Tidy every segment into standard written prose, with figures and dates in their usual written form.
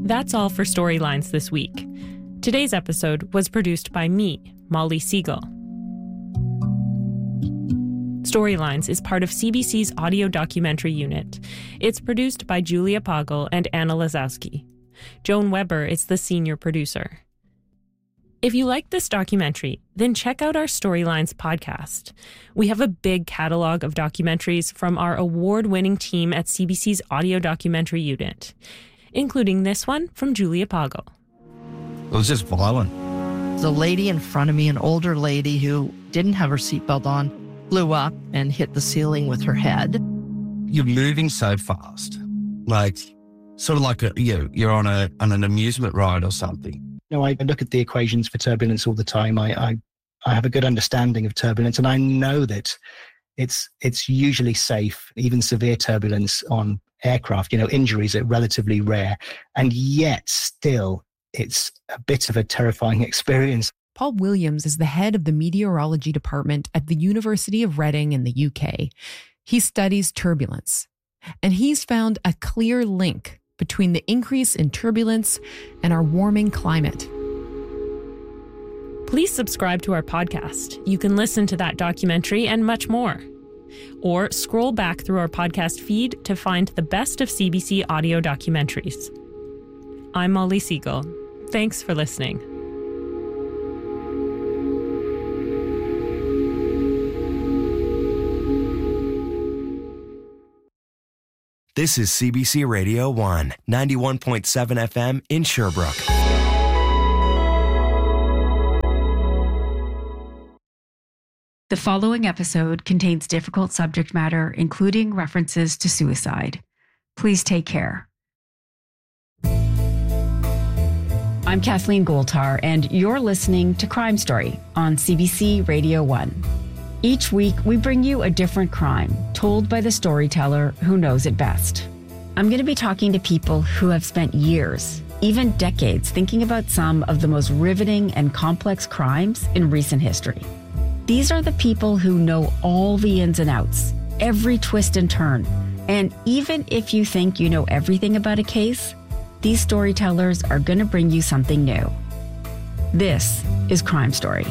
That's all for Storylines this week. Today's episode was produced by me, Molly Siegel. Storylines is part of CBC's audio documentary unit. It's produced by Julia Poggle and Anna Lazowski. Joan Weber is the senior producer. If you like this documentary, then check out our Storylines podcast. We have a big catalog of documentaries from our award-winning team at CBC's audio documentary unit, including this one from Julia Poggle. It was just violent. The lady in front of me, an older lady who didn't have her seatbelt on, flew up and hit the ceiling with her head. You're moving so fast, like sort of like you're on an amusement ride or something. I look at the equations for turbulence all the time. I have a good understanding of turbulence, and I know that it's usually safe. Even severe turbulence on aircraft, injuries are relatively rare, and yet still it's a bit of a terrifying experience. Paul Williams is the head of the meteorology department at the University of Reading in the UK. He studies turbulence, and he's found a clear link between the increase in turbulence and our warming climate. Please subscribe to our podcast. You can listen to that documentary and much more. Or scroll back through our podcast feed to find the best of CBC audio documentaries. I'm Molly Siegel. Thanks for listening. This is CBC Radio 1, 91.7 FM in Sherbrooke. The following episode contains difficult subject matter, including references to suicide. Please take care. I'm Kathleen Goldhar, and you're listening to Crime Story on CBC Radio 1. Each week, we bring you a different crime told by the storyteller who knows it best. I'm going to be talking to people who have spent years, even decades, thinking about some of the most riveting and complex crimes in recent history. These are the people who know all the ins and outs, every twist and turn. And even if you think you know everything about a case, these storytellers are going to bring you something new. This is Crime Story.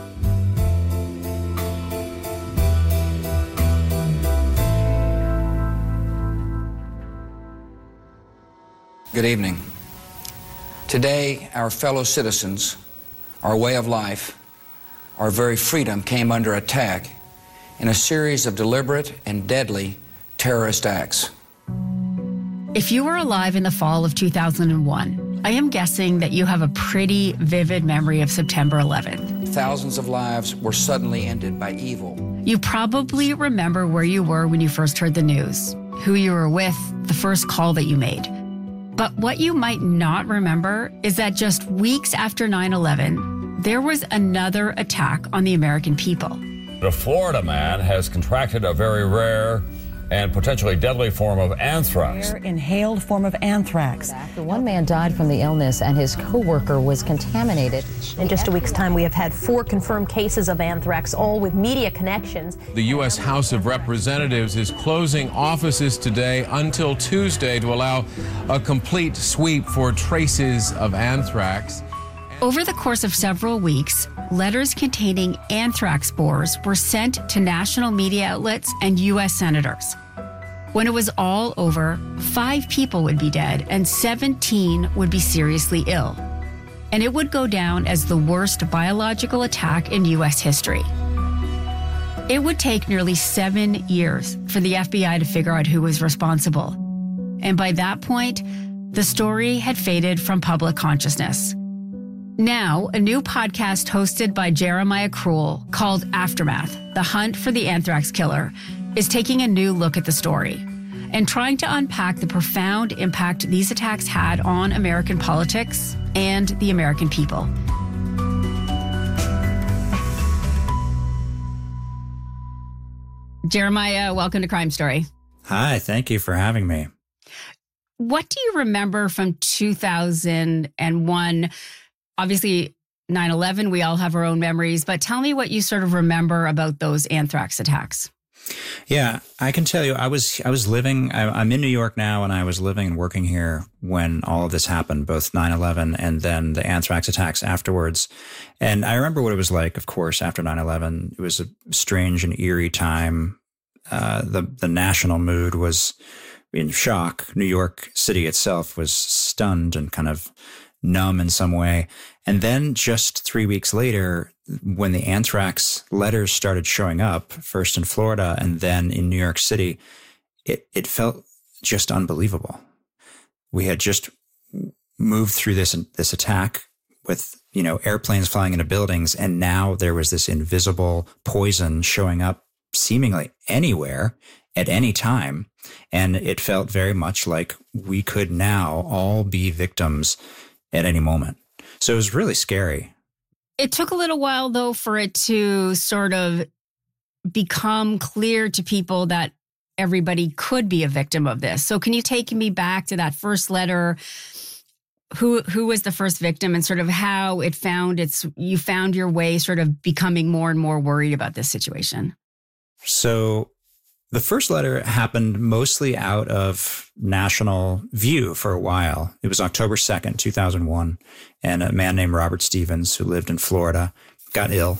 Good evening. Today, our fellow citizens, our way of life, our very freedom came under attack in a series of deliberate and deadly terrorist acts. If you were alive in the fall of 2001, I am guessing that you have a pretty vivid memory of September 11th. Thousands of lives were suddenly ended by evil. You probably remember where you were when you first heard the news, who you were with, the first call that you made. But what you might not remember is that just weeks after 9/11, there was another attack on the American people. A Florida man has contracted a very rare and potentially deadly form of anthrax. Rare inhaled form of anthrax. One man died from the illness and his co-worker was contaminated. In just a week's time, we have had 4 confirmed cases of anthrax, all with media connections. The U.S. House of Representatives is closing offices today until Tuesday to allow a complete sweep for traces of anthrax. Over the course of several weeks, letters containing anthrax spores were sent to national media outlets and U.S. senators. When it was all over, 5 people would be dead and 17 would be seriously ill. And it would go down as the worst biological attack in U.S. history. It would take nearly 7 years for the FBI to figure out who was responsible. And by that point, the story had faded from public consciousness. Now, a new podcast hosted by Jeremiah Krull called Aftermath, The Hunt for the Anthrax Killer, is taking a new look at the story and trying to unpack the profound impact these attacks had on American politics and the American people. Jeremiah, welcome to Crime Story. Hi, thank you for having me. What do you remember from 2001? Obviously, 9/11, we all have our own memories, but tell me what you sort of remember about those anthrax attacks. Yeah, I can tell you, I was living, I'm in New York now, and I was living and working here when all of this happened, both 9/11 and then the anthrax attacks afterwards. And I remember what it was like, of course, after 9/11. It was a strange and eerie time. The national mood was in shock. New York City itself was stunned and kind of numb in some way. And then just 3 weeks later, when the anthrax letters started showing up, first in Florida and then in New York City, it felt just unbelievable. We had just moved through this attack with, airplanes flying into buildings, and now there was this invisible poison showing up seemingly anywhere at any time. And it felt very much like we could now all be victims at any moment. So it was really scary. It took a little while, though, for it to sort of become clear to people that everybody could be a victim of this. So can you take me back to that first letter? Who was the first victim, and sort of how it you found your way sort of becoming more and more worried about this situation? So the first letter happened mostly out of national view for a while. It was October 2nd, 2001, and a man named Robert Stevens, who lived in Florida, got ill.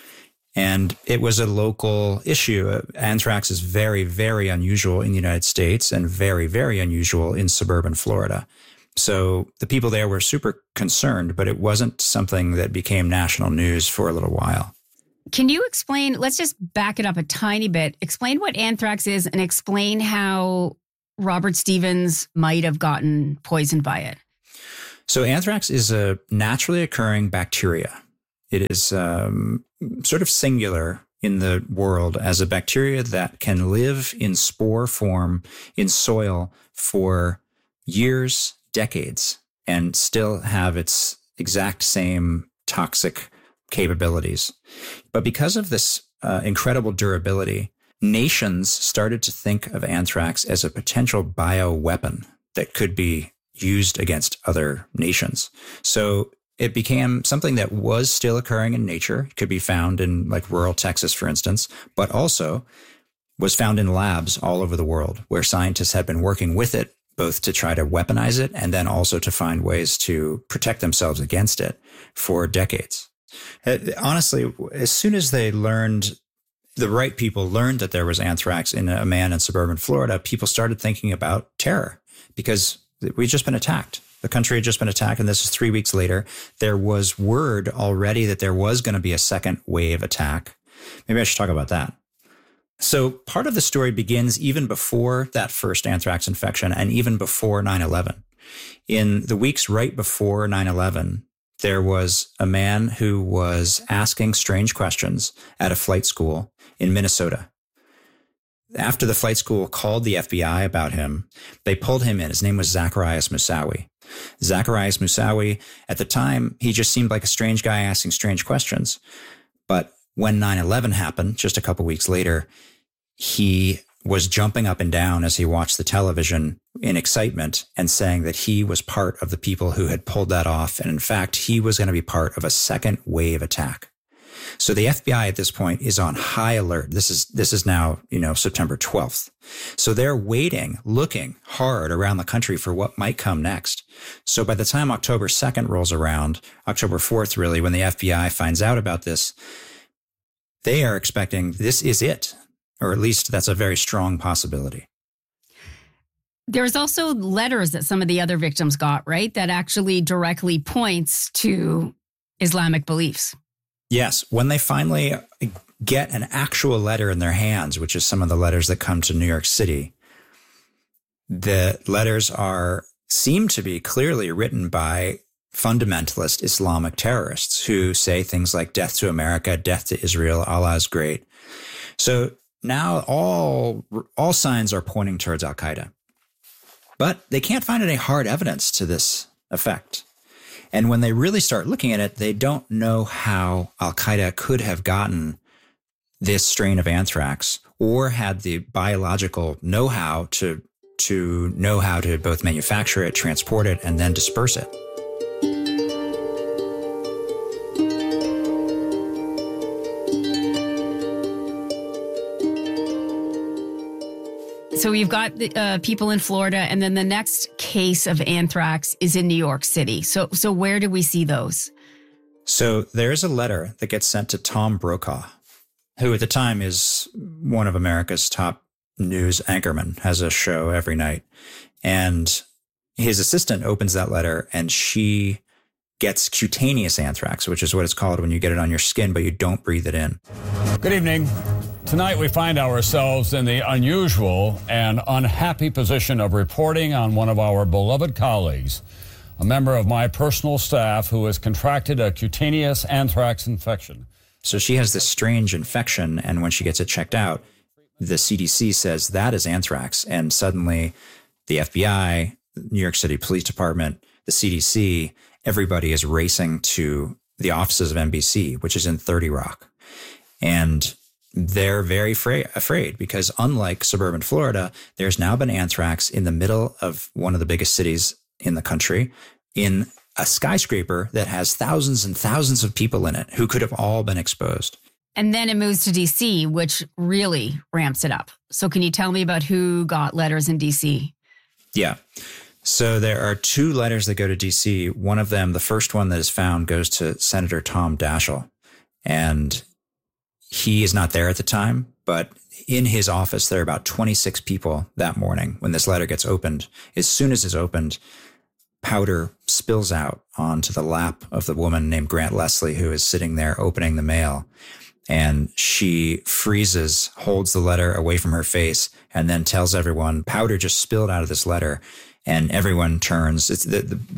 And it was a local issue. Anthrax is very, very unusual in the United States and very, very unusual in suburban Florida. So the people there were super concerned, but it wasn't something that became national news for a little while. Can you explain, let's just back it up a tiny bit, explain what anthrax is and explain how Robert Stevens might have gotten poisoned by it. So anthrax is a naturally occurring bacteria. It is sort of singular in the world as a bacteria that can live in spore form in soil for years, decades, and still have its exact same toxic capabilities. But because of this incredible durability, nations started to think of anthrax as a potential bioweapon that could be used against other nations. So it became something that was still occurring in nature. It could be found in like rural Texas, for instance, but also was found in labs all over the world where scientists had been working with it, both to try to weaponize it and then also to find ways to protect themselves against it for decades. Honestly, as soon as the right people learned that there was anthrax in a man in suburban Florida, people started thinking about terror because we'd just been attacked. The country had just been attacked, and this is 3 weeks later. There was word already that there was going to be a second wave attack. Maybe I should talk about that. So part of the story begins even before that first anthrax infection and even before 9/11. In the weeks right before 9/11, there was a man who was asking strange questions at a flight school in Minnesota. After the flight school called the FBI about him, they pulled him in. His name was Zacarias Moussaoui. Zacarias Moussaoui, at the time, he just seemed like a strange guy asking strange questions. But when 9/11 happened, just a couple weeks later, he was jumping up and down as he watched the television in excitement and saying that he was part of the people who had pulled that off. And in fact, he was going to be part of a second wave attack. So the FBI at this point is on high alert. This is now, September 12th. So they're waiting, looking hard around the country for what might come next. So by the time October 2nd rolls around, October 4th, really, when the FBI finds out about this, they are expecting this is it. Or at least that's a very strong possibility. There's also letters that some of the other victims got, right? That actually directly points to Islamic beliefs. Yes. When they finally get an actual letter in their hands, which is some of the letters that come to New York City, the letters seem to be clearly written by fundamentalist Islamic terrorists who say things like death to America, death to Israel, Allah is great. So now all signs are pointing towards Al-Qaeda. But they can't find any hard evidence to this effect. And when they really start looking at it, they don't know how Al-Qaeda could have gotten this strain of anthrax or had the biological know-how to know how to both manufacture it, transport it, and then disperse it. So you've got the, people in Florida, and then the next case of anthrax is in New York City. So where do we see those? So there's a letter that gets sent to Tom Brokaw, who at the time is one of America's top news anchormen, has a show every night. And his assistant opens that letter, and she gets cutaneous anthrax, which is what it's called when you get it on your skin, but you don't breathe it in. Good evening. Tonight we find ourselves in the unusual and unhappy position of reporting on one of our beloved colleagues, a member of my personal staff who has contracted a cutaneous anthrax infection. So she has this strange infection, and when she gets it checked out, the CDC says that is anthrax, and suddenly the FBI, New York City Police Department, the CDC, everybody is racing to the offices of NBC, which is in 30 Rock. And they're very afraid because unlike suburban Florida, there's now been anthrax in the middle of one of the biggest cities in the country, in a skyscraper that has thousands and thousands of people in it who could have all been exposed. And then it moves to D.C., which really ramps it up. So can you tell me about who got letters in D.C.? Yeah. So there are two letters that go to D.C. One of them, the first one that is found, goes to Senator Tom Daschle. And he is not there at the time, but in his office, there are about 26 people that morning when this letter gets opened. As soon as it's opened, powder spills out onto the lap of the woman named Grant Leslie, who is sitting there opening the mail. And she freezes, holds the letter away from her face, and then tells everyone, powder just spilled out of this letter. And everyone turns. It's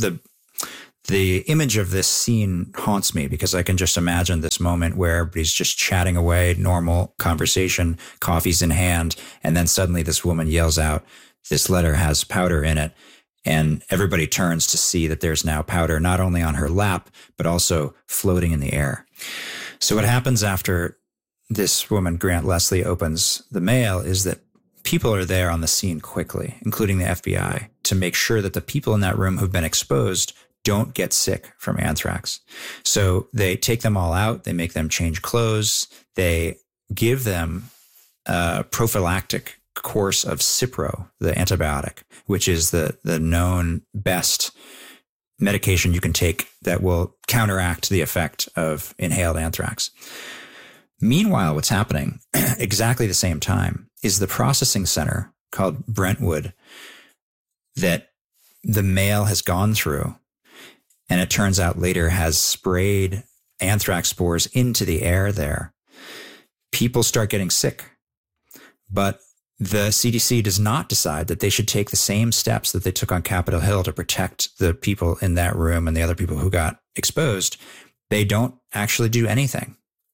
the image of this scene haunts me because I can just imagine this moment where everybody's just chatting away, normal conversation, coffee's in hand. And then suddenly this woman yells out, this letter has powder in it. And everybody turns to see that there's now powder, not only on her lap, but also floating in the air. So what happens after this woman, Grant Leslie, opens the mail is that people are there on the scene quickly, including the FBI, to make sure that the people in that room who've been exposed don't get sick from anthrax. So they take them all out. They make them change clothes. They give them a prophylactic course of Cipro, the antibiotic, which is the known best medication you can take that will counteract the effect of inhaled anthrax. Meanwhile, what's happening exactly the same time is the processing center called Brentwood that the mail has gone through, and it turns out later has sprayed anthrax spores into the air there. People start getting sick, but the CDC does not decide that they should take the same steps that they took on Capitol Hill to protect the people in that room and the other people who got exposed. They don't actually do anything.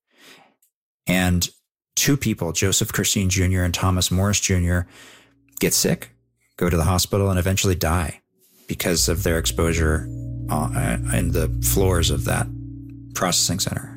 And two people, Joseph Curseen Jr. and Thomas Morris Jr., get sick, go to the hospital, and eventually die because of their exposure in the floors of that processing center.